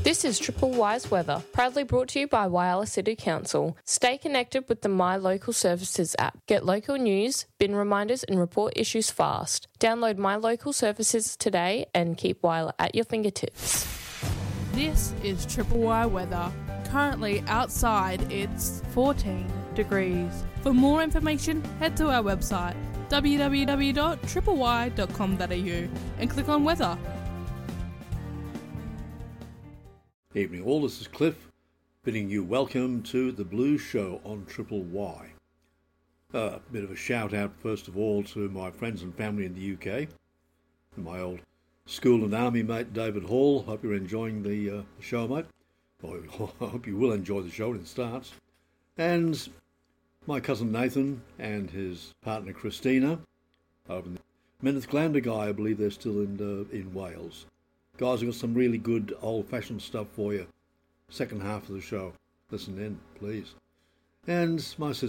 This is Triple Wise Weather, proudly brought to you by Whyalla City Council. Stay connected with the My Local Services app. Get local news, bin reminders and report issues fast. Download My Local Services today and keep Whyalla at your fingertips. This is Triple Y Weather. Currently outside it's 14 degrees. For more information, head to our website www.tripley.com.au and click on weather. Evening all, this is Cliff, bidding you welcome to the Blues Show on Triple Y. A bit of a shout out first of all to my friends and family in the UK, my old school and army mate David Hall. Hope you're enjoying the show, mate. Well, I hope you will enjoy the show when it starts. And my cousin Nathan and his partner Christina over in the Meneth Glandergai, I believe they're still in Wales. Guys, I've got some really good old-fashioned stuff for you. Second half of the show. Listen in, please. And my sister